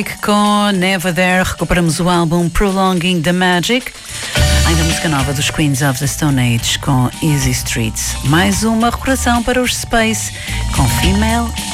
Com Never There, recuperamos o álbum Prolonging the Magic. Ainda a música nova dos Queens of the Stone Age com Easy Streets. Mais uma recordação para os Space com Female